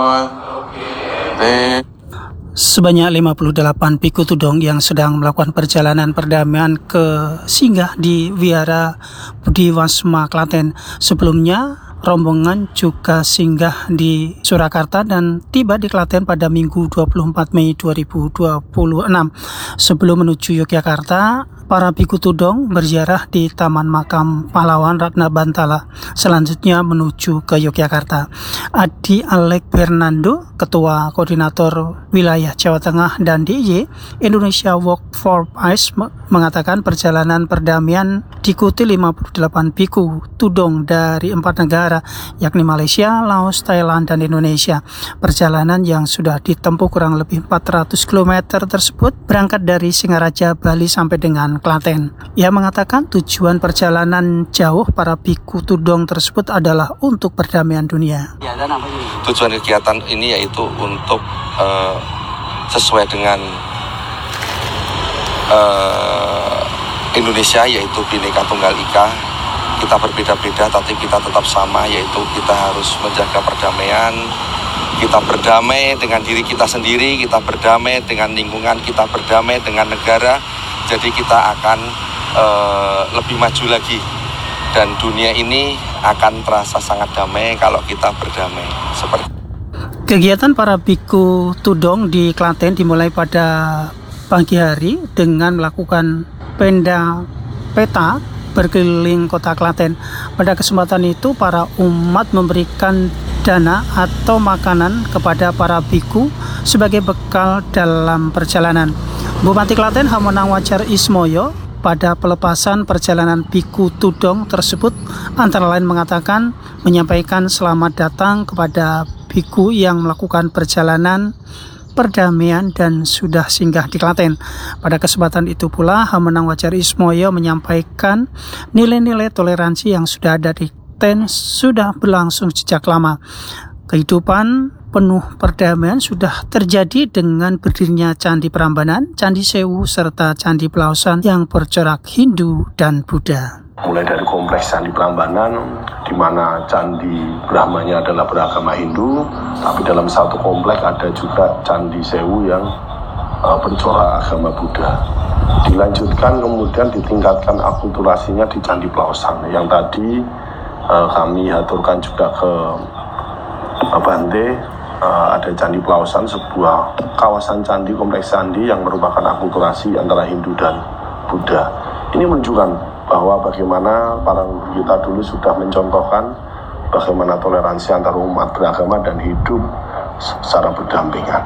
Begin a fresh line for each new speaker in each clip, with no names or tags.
Sebanyak 58 biku tudong yang sedang melakukan perjalanan perdamaian ke singgah di Wihara Budiwasma Klaten. Sebelumnya, rombongan juga singgah di Surakarta dan tiba di Klaten pada Minggu 24 Mei 2026. Sebelum menuju Yogyakarta, para biku tudong berziarah di Taman Makam Pahlawan Ratna Bantala. Selanjutnya menuju ke Yogyakarta. Adi Alek Bernando, Ketua Koordinator Wilayah Jawa Tengah dan DIY Indonesia Walk for Peace, mengatakan perjalanan perdamaian diikuti 58 biku tudong dari 4 negara, yakni Malaysia, Laos, Thailand, dan Indonesia. Perjalanan yang sudah ditempuh kurang lebih 400 km tersebut berangkat dari Singaraja, Bali sampai dengan Klaten. Ia mengatakan tujuan perjalanan jauh para biku tudong tersebut adalah untuk perdamaian dunia.
Tujuan kegiatan ini yaitu untuk sesuai dengan Indonesia, yaitu Bhinneka Tunggal Ika. Kita berbeda-beda tapi kita tetap sama, yaitu kita harus menjaga perdamaian. Kita berdamai dengan diri kita sendiri, kita berdamai dengan lingkungan, kita berdamai dengan negara. Jadi kita akan lebih maju lagi, dan dunia ini akan terasa sangat damai kalau kita berdamai.
Kegiatan para biku tudong di Klaten dimulai pada pagi hari dengan melakukan peta berkeliling kota Klaten. Pada kesempatan itu, para umat memberikan dana atau makanan kepada para biku sebagai bekal dalam perjalanan. Bupati Klaten Hamonang Wajar Ismoyo pada pelepasan perjalanan biku tudong tersebut antara lain mengatakan menyampaikan selamat datang kepada biku yang melakukan perjalanan perdamaian dan sudah singgah di Klaten. Pada kesempatan itu pula Hamonang Wajar Ismoyo menyampaikan nilai-nilai toleransi yang sudah ada di Klaten sudah berlangsung sejak lama. Kehidupan penuh perdamaian sudah terjadi dengan berdirinya Candi Prambanan, Candi Sewu, serta Candi Pelausan yang bercorak Hindu dan Buddha.
Mulai dari kompleks Candi Prambanan, di mana Candi Brahmanya adalah beragama Hindu, tapi dalam satu kompleks ada juga Candi Sewu yang bercorak agama Buddha. Dilanjutkan kemudian ditingkatkan akulturasinya di Candi Pelausan, yang tadi kami aturkan juga ke Bante. Ada Candi Pelausan, sebuah kawasan candi, kompleks candi yang merupakan akulturasi antara Hindu dan Buddha. Ini menunjukkan bahwa bagaimana para leluhur kita dulu sudah mencontohkan bagaimana toleransi antar umat beragama dan hidup secara berdampingan.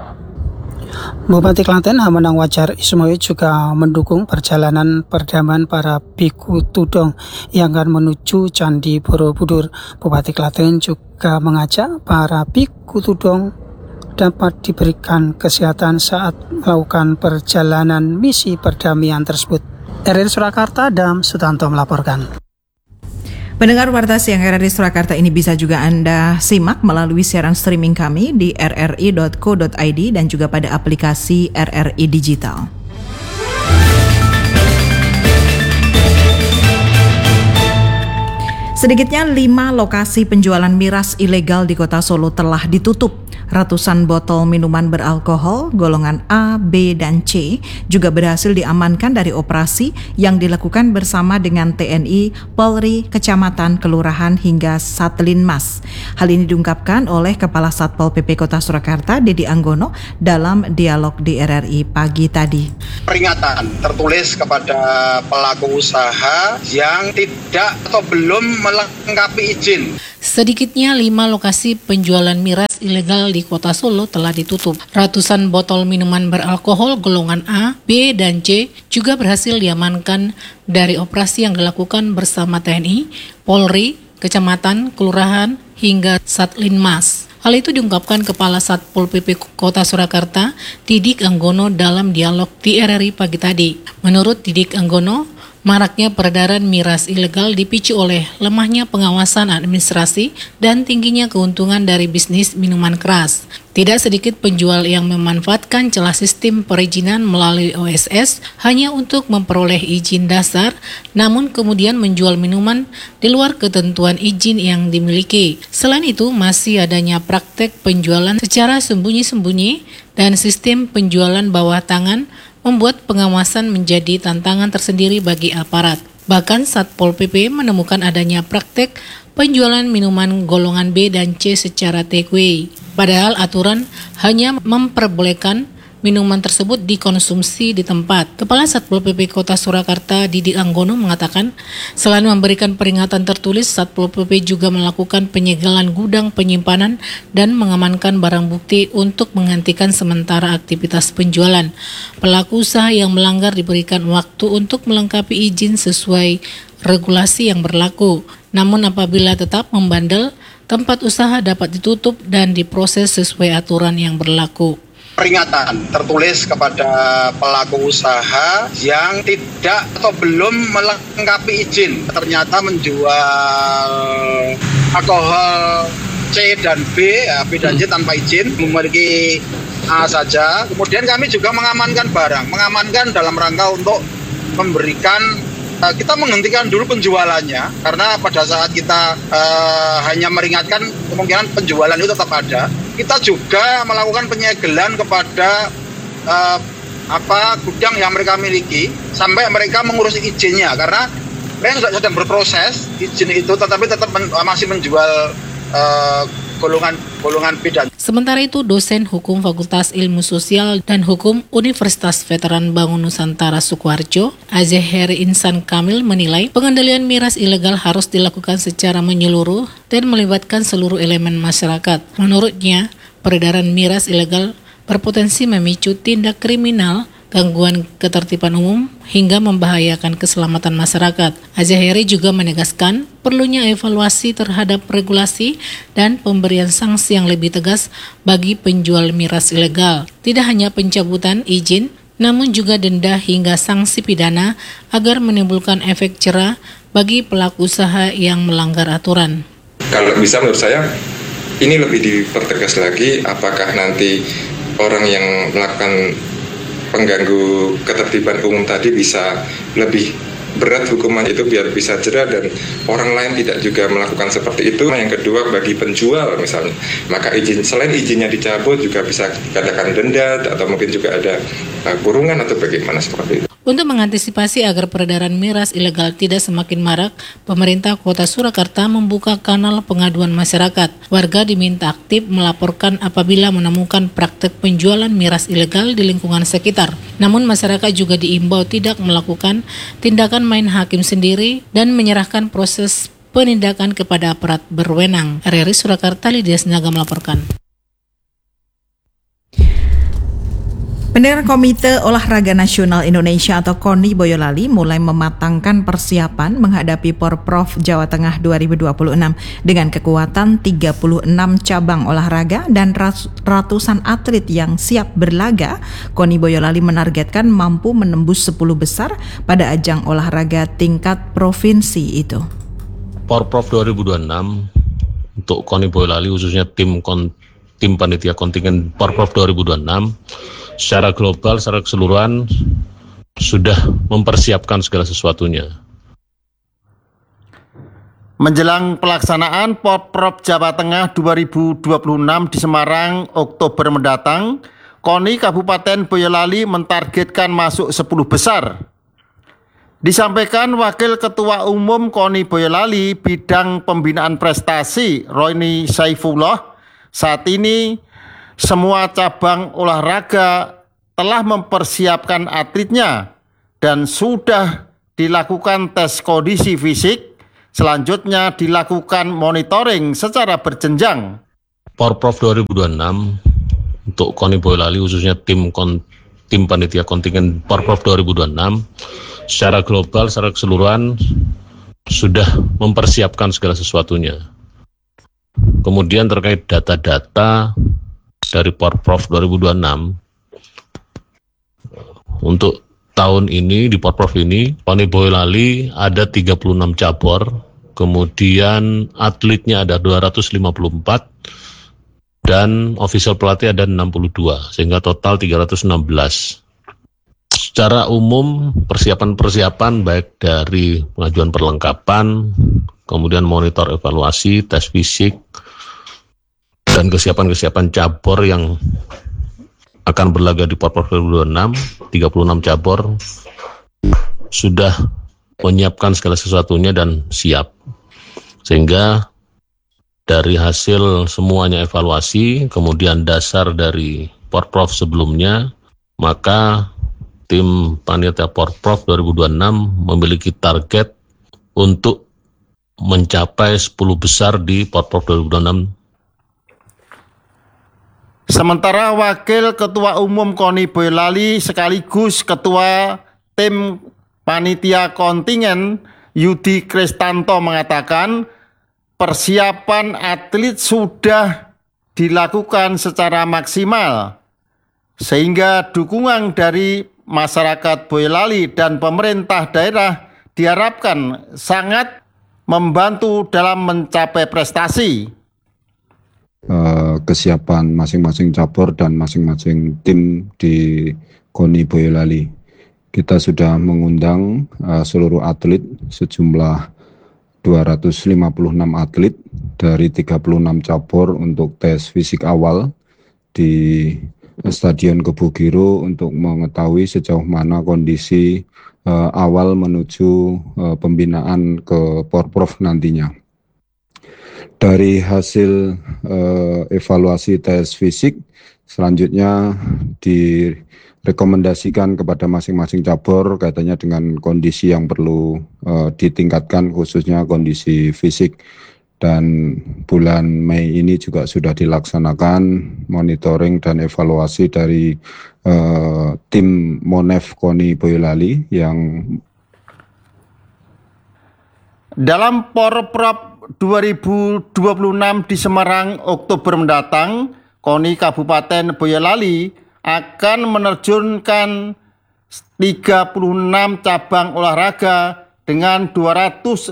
Bupati Klaten Hamonang Wajar Ismoyo juga mendukung perjalanan perdamaian para biku tudong yang akan menuju Candi Borobudur. Bupati Klaten juga mengajak para biku tudong dapat diberikan kesehatan saat melakukan perjalanan misi perdamaian tersebut. RRI Surakarta, Adam Sutanto melaporkan.
Pendengar Warta Siang RRI Surakarta ini bisa juga Anda simak melalui siaran streaming kami di rri.co.id dan juga pada aplikasi RRI Digital. Sedikitnya 5 lokasi penjualan miras ilegal di Kota Solo telah ditutup. Ratusan botol minuman beralkohol golongan A, B, dan C juga berhasil diamankan dari operasi yang dilakukan bersama dengan TNI, Polri, Kecamatan, Kelurahan, hingga Satlinmas. Hal ini diungkapkan oleh Kepala Satpol PP Kota Surakarta, Dedi Anggono, dalam dialog di RRI pagi tadi.
Peringatan tertulis kepada pelaku usaha yang tidak atau belum melengkapi izin.
Sedikitnya 5 lokasi penjualan miras ilegal di Kota Solo telah ditutup. Ratusan botol minuman beralkohol golongan A, B, dan C juga berhasil diamankan dari operasi yang dilakukan bersama TNI, Polri, Kecamatan, Kelurahan, hingga Satlinmas. Hal itu diungkapkan Kepala Satpol PP Kota Surakarta, Didik Anggono, dalam dialog di RRI pagi tadi. Menurut Didik Anggono, maraknya peredaran miras ilegal dipicu oleh lemahnya pengawasan administrasi dan tingginya keuntungan dari bisnis minuman keras. Tidak sedikit penjual yang memanfaatkan celah sistem perizinan melalui OSS hanya untuk memperoleh izin dasar, namun kemudian menjual minuman di luar ketentuan izin yang dimiliki. Selain itu, masih adanya praktek penjualan secara sembunyi-sembunyi dan sistem penjualan bawah tangan membuat pengawasan menjadi tantangan tersendiri bagi aparat. Bahkan Satpol PP menemukan adanya praktek penjualan minuman golongan B dan C secara takeaway. Padahal aturan hanya memperbolehkan minuman tersebut dikonsumsi di tempat. Kepala Satpol PP Kota Surakarta, Didi Anggono, mengatakan, selain memberikan peringatan tertulis, Satpol PP juga melakukan penyegelan gudang penyimpanan dan mengamankan barang bukti untuk menghentikan sementara aktivitas penjualan. Pelaku usaha yang melanggar diberikan waktu untuk melengkapi izin sesuai regulasi yang berlaku. Namun apabila tetap membandel, tempat usaha dapat ditutup dan diproses sesuai aturan yang berlaku.
Peringatan tertulis kepada pelaku usaha yang tidak atau belum melengkapi izin, ternyata menjual alkohol C dan B, B dan C tanpa izin, memiliki A saja. Kemudian kami juga mengamankan barang, mengamankan dalam rangka untuk memberikan, kita menghentikan dulu penjualannya, karena pada saat kita hanya meringatkan, kemungkinan penjualan itu tetap ada. Kita juga melakukan penyegelan kepada gudang yang mereka miliki sampai mereka mengurus izinnya, karena mereka sedang berproses izin itu, tetapi tetap masih menjual golongan B dan.
Sementara itu, dosen Hukum Fakultas Ilmu Sosial dan Hukum Universitas Veteran Bangun Nusantara Sukoharjo, Azheri Insan Kamil, menilai pengendalian miras ilegal harus dilakukan secara menyeluruh dan melibatkan seluruh elemen masyarakat. Menurutnya, peredaran miras ilegal berpotensi memicu tindak kriminal, gangguan ketertiban umum, hingga membahayakan keselamatan masyarakat. Azheri juga menegaskan perlunya evaluasi terhadap regulasi dan pemberian sanksi yang lebih tegas bagi penjual miras ilegal. Tidak hanya pencabutan izin, namun juga denda hingga sanksi pidana agar menimbulkan efek jera bagi pelaku usaha yang melanggar aturan.
Kalau bisa menurut saya ini lebih dipertegas lagi, apakah nanti orang yang melakukan pengganggu ketertiban umum tadi bisa lebih berat hukuman itu biar bisa jera dan orang lain tidak juga melakukan seperti itu. Yang kedua, bagi penjual misalnya, maka selain izinnya dicabut juga bisa dikatakan denda atau mungkin juga ada kurungan atau bagaimana seperti itu.
Untuk mengantisipasi agar peredaran miras ilegal tidak semakin marak, pemerintah Kota Surakarta membuka kanal pengaduan masyarakat. Warga diminta aktif melaporkan apabila menemukan praktek penjualan miras ilegal di lingkungan sekitar. Namun masyarakat juga diimbau tidak melakukan tindakan main hakim sendiri dan menyerahkan proses penindakan kepada aparat berwenang. RRI Surakarta, Lydia Sinaga melaporkan.
Pendengar, Komite Olahraga Nasional Indonesia atau KONI Boyolali mulai mematangkan persiapan menghadapi Porprov Jawa Tengah 2026 dengan kekuatan 36 cabang olahraga dan ratusan atlet yang siap berlaga. KONI Boyolali menargetkan mampu menembus 10 besar pada ajang olahraga tingkat provinsi itu.
Porprov 2026 untuk KONI Boyolali, khususnya tim panitia kontingen Porprov 2026 secara global, secara keseluruhan sudah mempersiapkan segala sesuatunya.
Menjelang pelaksanaan Porprov Jawa Tengah 2026 di Semarang Oktober mendatang, KONI Kabupaten Boyolali mentargetkan masuk 10 besar. Disampaikan Wakil Ketua Umum KONI Boyolali bidang pembinaan prestasi Roini Saifullah, saat ini semua cabang olahraga telah mempersiapkan atletnya dan sudah dilakukan tes kondisi fisik. Selanjutnya dilakukan monitoring secara berjenjang.
Porprov 2026 untuk KONI Boyolali, khususnya tim panitia kontingen Porprov 2026 secara global, secara keseluruhan sudah mempersiapkan segala sesuatunya. Kemudian terkait data-data dari Porprov 2026, untuk tahun ini di Porprov ini KONI Boyolali ada 36 cabur, kemudian atletnya ada 254, dan official pelatih ada 62, sehingga total 316. Secara umum persiapan-persiapan baik dari pengajuan perlengkapan, kemudian monitor evaluasi, tes fisik, dan kesiapan-kesiapan cabur yang akan berlaga di Porprov 2026, 36 cabur sudah menyiapkan segala sesuatunya dan siap. Sehingga dari hasil semuanya evaluasi, kemudian dasar dari Porprov sebelumnya, maka tim panitia Porprov 2026 memiliki target untuk mencapai 10 besar di Porprov 2026.
Sementara Wakil Ketua Umum KONI Boyolali sekaligus Ketua Tim Panitia Kontingen Yudi Kristanto mengatakan persiapan atlet sudah dilakukan secara maksimal sehingga dukungan dari masyarakat Boyolali dan pemerintah daerah diharapkan sangat membantu dalam mencapai prestasi.
Kesiapan masing-masing cabur dan masing-masing tim di KONI Boyolali. Kita sudah mengundang seluruh atlet sejumlah 256 atlet dari 36 cabur untuk tes fisik awal di Stadion Kebugiro untuk mengetahui sejauh mana kondisi awal menuju pembinaan ke Porprov nantinya. Dari hasil evaluasi tes fisik, selanjutnya direkomendasikan kepada masing-masing cabur kaitannya dengan kondisi yang perlu ditingkatkan, khususnya kondisi fisik. Dan bulan Mei ini juga sudah dilaksanakan monitoring dan evaluasi dari tim Monef KONI Boyolali yang
dalam Porprov 2026 di Semarang Oktober mendatang, KONI Kabupaten Boyolali akan menerjunkan 36 cabang olahraga dengan 256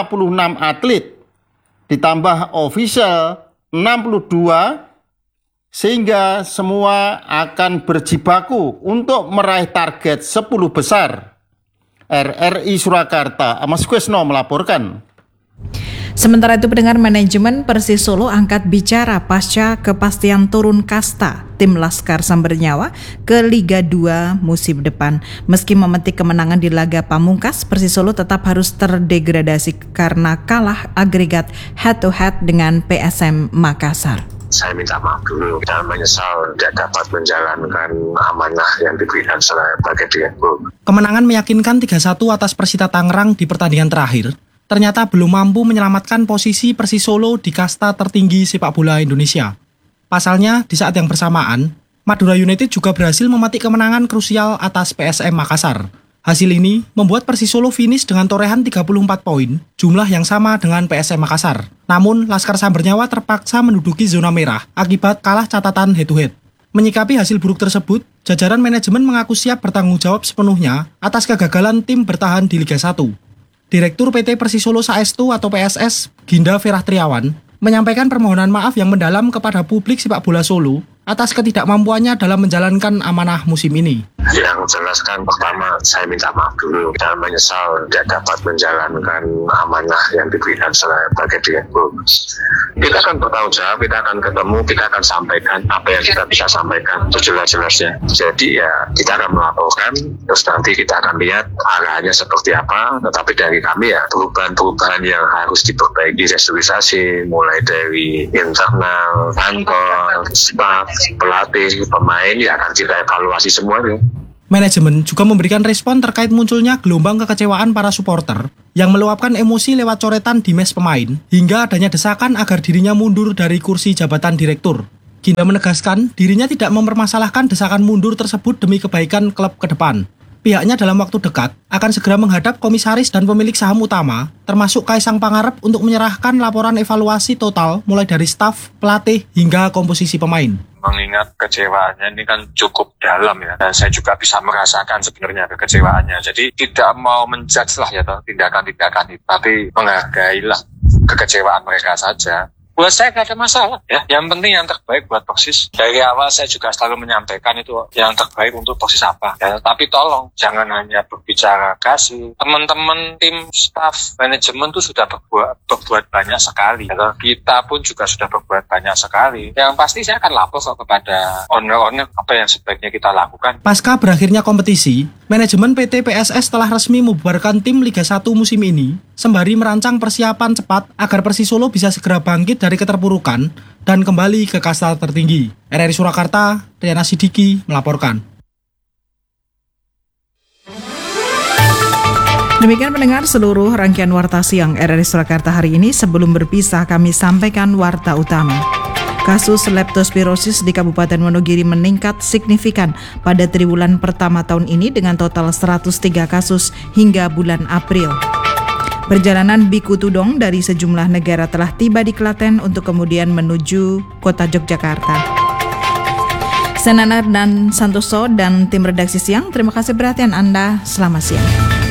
atlet, ditambah official 62, sehingga semua akan berjibaku untuk meraih target 10 besar. RRI Surakarta, Mas Kuesno melaporkan.
Sementara itu pendengar, manajemen Persis Solo angkat bicara pasca kepastian turun kasta tim Laskar Sambernyawa ke Liga 2 musim depan. Meski memetik kemenangan di laga pamungkas, Persis Solo tetap harus terdegradasi karena kalah agregat head-to-head dengan PSM Makassar.
Saya minta maaf dulu dan menyesal tidak dapat menjalankan amanah yang diberikan sebagai direktur.
Kemenangan meyakinkan 3-1 atas Persita Tangerang di pertandingan terakhir ternyata belum mampu menyelamatkan posisi Persis Solo di kasta tertinggi sepak bola Indonesia. Pasalnya, di saat yang bersamaan, Madura United juga berhasil memetik kemenangan krusial atas PSM Makassar. Hasil ini membuat Persis Solo finish dengan torehan 34 poin, jumlah yang sama dengan PSM Makassar. Namun, Laskar Sambernyawa terpaksa menduduki zona merah akibat kalah catatan head-to-head. Menyikapi hasil buruk tersebut, jajaran manajemen mengaku siap bertanggung jawab sepenuhnya atas kegagalan tim bertahan di Liga 1. Direktur PT Persis Solo Saestu atau PSS, Ginda Ferah Triawan, menyampaikan permohonan maaf yang mendalam kepada publik sepak bola Solo atas ketidakmampuannya dalam menjalankan amanah musim ini.
Yang jelaskan pertama, saya minta maaf dulu dan menyesal tidak dapat menjalankan amanah yang diberikan sebagai direktur. Kita akan bertanggung jawab, kita akan ketemu, kita akan sampaikan apa yang kita bisa sampaikan sejelas-jelasnya. Jadi ya kita akan melaporkan, terus nanti kita akan lihat arahnya seperti apa. Tetapi dari kami ya perubahan-perubahan yang harus diperbaiki, restrukturisasi, mulai dari internal, kantor, staff, pelatih, pemain, ya akan kita evaluasi semuanya.
Manajemen juga memberikan respon terkait munculnya gelombang kekecewaan para supporter yang meluapkan emosi lewat coretan di mes pemain hingga adanya desakan agar dirinya mundur dari kursi jabatan direktur. Ginda menegaskan dirinya tidak mempermasalahkan desakan mundur tersebut demi kebaikan klub ke depan. Pihaknya dalam waktu dekat akan segera menghadap komisaris dan pemilik saham utama, termasuk Kaisang Pangarep, untuk menyerahkan laporan evaluasi total mulai dari staf, pelatih, hingga komposisi pemain.
Mengingat kecewaannya ini kan cukup dalam ya, dan saya juga bisa merasakan sebenarnya kekecewaannya. Jadi tidak mau menjudge lah ya tindakan-tindakan itu, tapi menghargailah kekecewaan mereka saja.
Buat saya nggak ada masalah ya. Yang penting yang terbaik buat Persis. Dari awal saya juga selalu menyampaikan itu yang terbaik untuk Persis apa. Ya, tapi tolong jangan hanya berbicara kasih. Teman-teman tim staff manajemen tuh sudah berbuat banyak sekali. Ya, kita pun juga sudah berbuat banyak sekali. Yang pasti saya akan lapor kepada owner-owner apa yang sebaiknya kita lakukan.
Pasca berakhirnya kompetisi, manajemen PT PSS telah resmi membubarkan tim Liga 1 musim ini sembari merancang persiapan cepat agar Persis Solo bisa segera bangkit dari keterpurukan dan kembali ke kasta tertinggi. RRI Surakarta, Riana Sidiki melaporkan.
Demikian mendengar seluruh rangkaian Warta Siang RRI Surakarta hari ini. Sebelum berpisah kami sampaikan Warta Utama. Kasus leptospirosis di Kabupaten Wonogiri meningkat signifikan pada triwulan pertama tahun ini dengan total 103 kasus hingga bulan April. Perjalanan Biku Tudong dari sejumlah negara telah tiba di Klaten untuk kemudian menuju kota Yogyakarta. Senana dan Santoso dan tim redaksi siang, terima kasih perhatian Anda. Selamat siang.